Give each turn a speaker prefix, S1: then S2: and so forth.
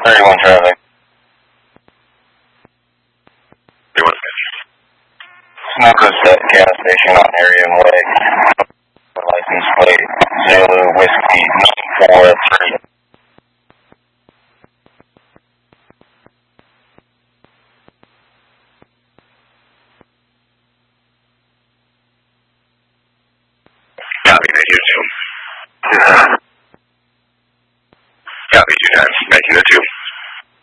S1: 31 traffic.
S2: 31.
S1: Smoker set gas station on Area Way. License plate Zulu Whiskey 4 3.